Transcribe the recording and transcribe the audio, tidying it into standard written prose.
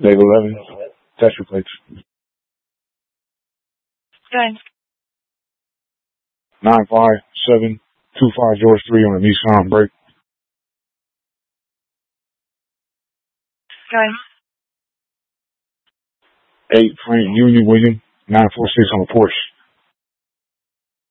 Leg 11. Test your plates. Good. 95725 George 3 on the Nissan brake. Good. 8 Frank Union William 946 on the Porsche.